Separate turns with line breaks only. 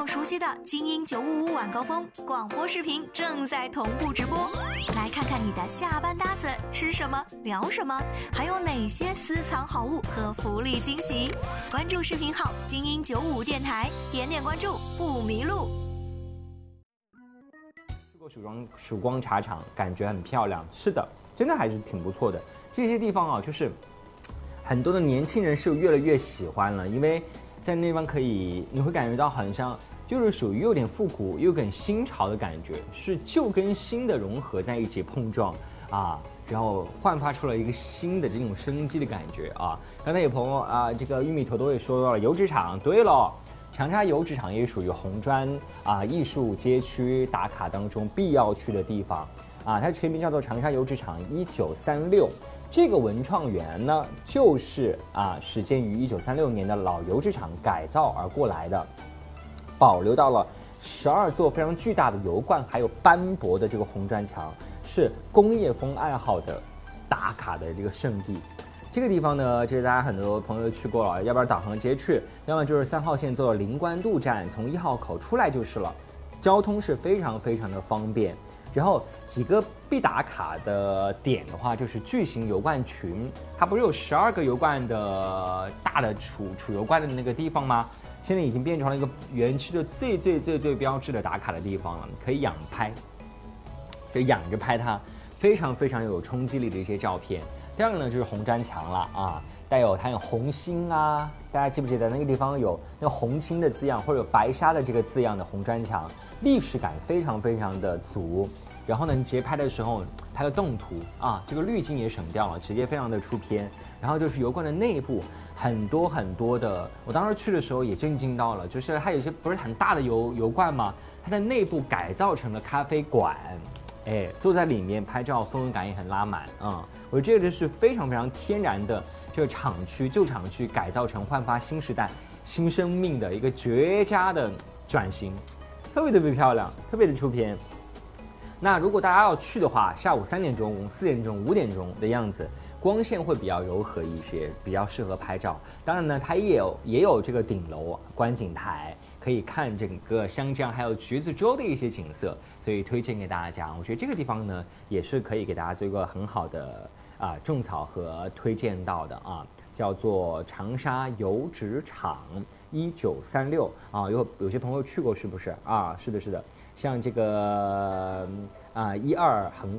众熟悉的精英955晚高峰广播视频正在同步直播，来看看你的下班搭子吃什么聊什么，还有哪些私藏好物和福利惊喜。关注视频号精英955电台，点点关注不迷路。
去过曙光茶厂，感觉很漂亮，是的，真的还是挺不错的。这些地方啊，就是很多的年轻人是越来越喜欢了，因为在那方你会感觉到好像就是属于有点复古又跟新潮的感觉，是旧跟新的融合在一起碰撞啊，然后焕发出了一个新的这种生机的感觉啊。刚才有朋友啊，这个玉米头都也说到了油脂厂，对了，长沙油脂厂也属于红砖啊艺术街区打卡当中必要去的地方啊，它全名叫做长沙油脂厂1936。这个文创园呢，就是始建于1936年的老油脂厂改造而过来的，保留到了12座非常巨大的油罐，还有斑驳的这个红砖墙，是工业风爱好的打卡的这个圣地。这个地方呢，就是大家很多朋友去过了，要不然导航直接去，要么就是3号线坐到临关渡站，从1号口出来就是了，交通是非常非常的方便。然后几个必打卡的点的话，就是巨型油罐群，它不是有12个油罐的大的储油罐的那个地方吗？现在已经变成了一个园区的最标志的打卡的地方了，可以仰拍，就仰着拍它，非常非常有冲击力的一些照片。第二个呢，就是红砖墙了啊，它有红星啊，大家记不记得那个地方有那个红星的字样，或者有白沙的这个字样的红砖墙，历史感非常非常的足。然后呢，你直接拍的时候拍个动图啊，这个滤镜也省掉了，直接非常的出片。然后就是油罐的内部很多的，我当时去的时候也震惊到了，就是它有些不是很大的油罐嘛，它的内部改造成了咖啡馆，哎，坐在里面拍照氛围感也很拉满啊。我觉得这个是非常非常天然的这个旧厂区改造成焕发新时代新生命的一个绝佳的转型，特别漂亮，特别的出片。那如果大家要去的话，下午3点钟、4点钟、5点钟的样子，光线会比较柔和一些，比较适合拍照。当然呢，它也有这个顶楼观景台，可以看整个湘江还有橘子洲的一些景色，所以推荐给大家。我觉得这个地方呢，也是可以给大家做一个很好的种草和推荐到的啊，叫做长沙油脂厂1936啊，有些朋友去过是不是啊？是的。像这个12横